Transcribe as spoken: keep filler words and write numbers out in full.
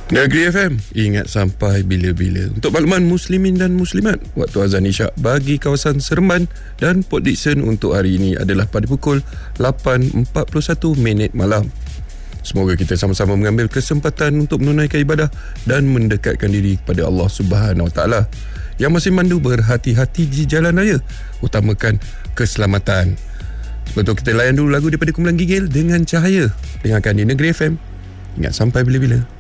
Negeri F M, ingat sampai bila-bila. Untuk makluman muslimin dan muslimat, waktu azan isyak bagi kawasan Seremban dan Port Dickson untuk hari ini adalah pada pukul lapan empat puluh satu minit malam. Semoga kita sama-sama mengambil kesempatan untuk menunaikan ibadah dan mendekatkan diri kepada Allah Subhanahu Wa Taala. Yang masih mandu, berhati-hati di jalan raya, utamakan keselamatan. Sebelum kita layan dulu lagu daripada Kumpulan Gigil dengan Cahaya. Dengarkan di Negeri F M. Ingat sampai bila-bila.